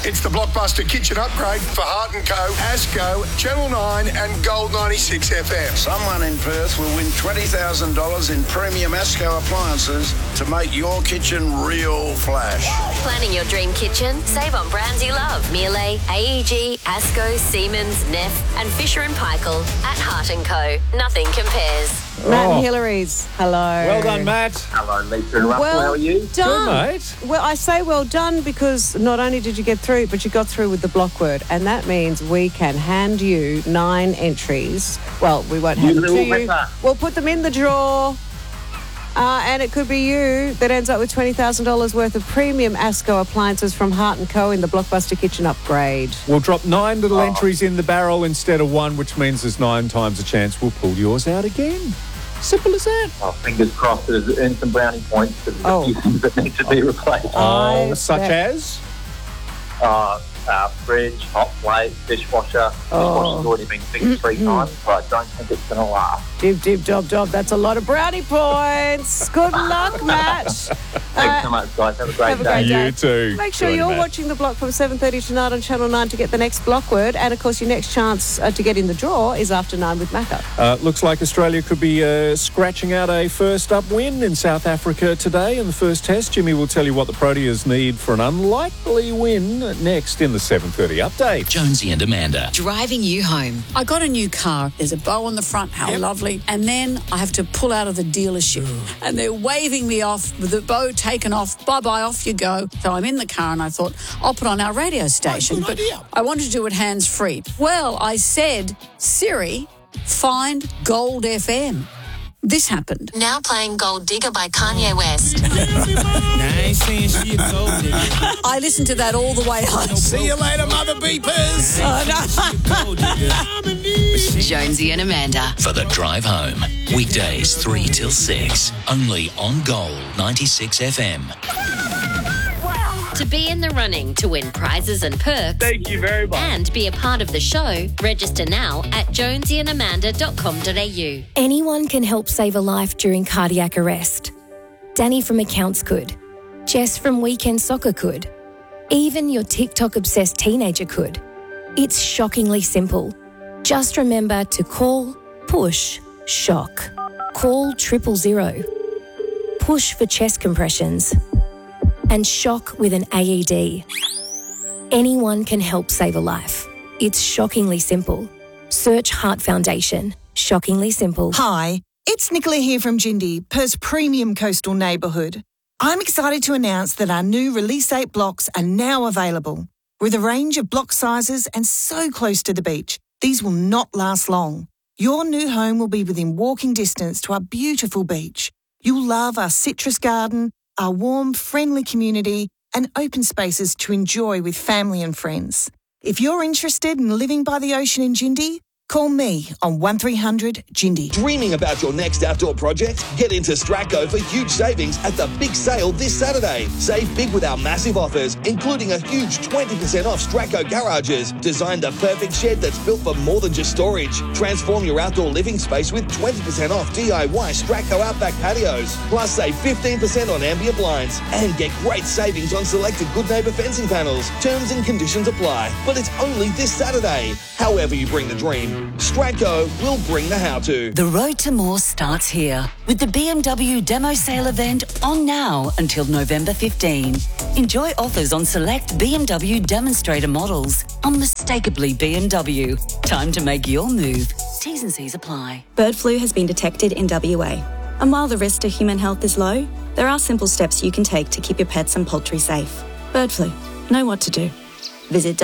It's the Blockbuster Kitchen Upgrade for Hart & Co, Asco, Channel 9 and Gold 96 FM. Someone in Perth will win $20,000 in premium Asco appliances to make your kitchen real flash. Planning your dream kitchen? Save on brands you love. Miele, AEG, Asco, Siemens, Neff and Fisher & Paykel at Hart & Co. Nothing compares. Matt and Hillary's. Hello. Well done, Matt. Hello, Lisa and Russell. How are you? Done. Good, mate. Well, I say well done because not only did you get through, but you got through with the block word, and that means we can hand you 9 entries. Well, we won't hand them to you. We'll put them in the drawer. And it could be you that ends up with $20,000 worth of premium Asco appliances from Hart & Co in the Blockbuster Kitchen Upgrade. We'll drop 9 little entries in the barrel instead of 1, which means there's 9 times a chance we'll pull yours out again. Simple as that. Oh, fingers crossed there's earn some brownie points because there's a few things that need to be replaced. Such as? Fridge, hot plate, dishwasher. Dishwasher's already been fixed 3 times, but I don't think it's going to last. Dib, job. That's a lot of brownie points. Good luck, Matt. Thanks so much, guys. Have a great day. You too. Make sure Good, you're Matt. watching The Block from 7:30 tonight on Channel 9 to get the next block word. And, of course, your next chance to get in the draw is after 9 with Macca. Looks like Australia could be scratching out a first-up win in South Africa today in the first test. Jimmy will tell you what the Proteas need for an unlikely win next in the 7:30 update. Jonesy and Amanda. Driving you home. I got a new car. There's a bow on the front. How lovely. And then I have to pull out of the dealership. And they're waving me off with the bow taken off. Bye-bye, off you go. So I'm in the car and I thought, I'll put on our radio station. But I wanted to do it hands-free. Well, I said, Siri, find Gold FM. This happened. Now playing Gold Digger by Kanye West. I listened to that all the way home. See you later, mother beepers. Jonesy and Amanda. For the drive home. Weekdays 3 till 6. Only on Gold 96 FM. To be in the running to win prizes and perks. Thank you very much. And be a part of the show, register now at jonesyandamanda.com.au. Anyone can help save a life during cardiac arrest. Danny from Accounts could. Jess from Weekend Soccer could. Even your TikTok-obsessed teenager could. It's shockingly simple. Just remember to call, push, shock. Call 000. Push for chest compressions. And shock with an AED. Anyone can help save a life. It's shockingly simple. Search Heart Foundation. Shockingly simple. Hi, it's Nicola here from Jindy, Perth's premium coastal neighbourhood. I'm excited to announce that our new Release 8 blocks are now available. With a range of block sizes and so close to the beach, these will not last long. Your new home will be within walking distance to our beautiful beach. You'll love our citrus garden, our warm, friendly community and open spaces to enjoy with family and friends. If you're interested in living by the ocean in Jindy, call me on 1300 Jindy. Dreaming about your next outdoor project? Get into Stratco for huge savings at the big sale this Saturday. Save big with our massive offers, including a huge 20% off Stratco garages. Design the perfect shed that's built for more than just storage. Transform your outdoor living space with 20% off DIY Stratco Outback patios. Plus save 15% on ambient blinds and get great savings on selected Good Neighbour fencing panels. Terms and conditions apply, but it's only this Saturday. However you bring the dream, Stratco will bring the how-to. The road to more starts here with the BMW demo sale event on now until November 15. Enjoy offers on select BMW demonstrator models. Unmistakably BMW. Time to make your move. T's and C's apply. Bird flu has been detected in WA. And while the risk to human health is low, there are simple steps you can take to keep your pets and poultry safe. Bird flu. Know what to do. Visit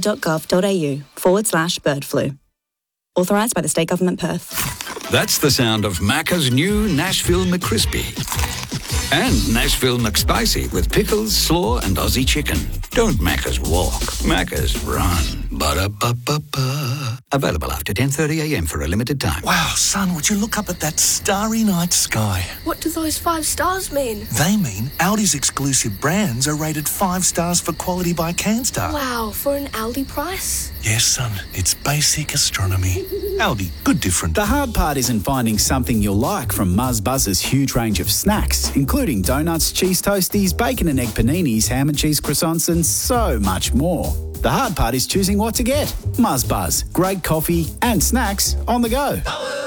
wa.gov.au/bird flu. Authorised by the State Government Perth. That's the sound of Macca's new Nashville McCrispy. And Nashville McSpicy with pickles, slaw and Aussie chicken. Don't Macca's walk, Macca's run. Ba-da-ba-ba-ba. Available after 10:30am for a limited time. Wow, son, would you look up at that starry night sky? What do those 5 stars mean? They mean Aldi's exclusive brands are rated 5 stars for quality by Canstar. Wow, for an Aldi price? Yes, son, it's basic astronomy. Aldi, good different. The hard part isn't finding something you'll like from Muzz Buzz's huge range of snacks, including donuts, cheese toasties, bacon and egg paninis, ham and cheese croissants, and so much more. The hard part is choosing what to get. Muzz Buzz, great coffee and snacks on the go.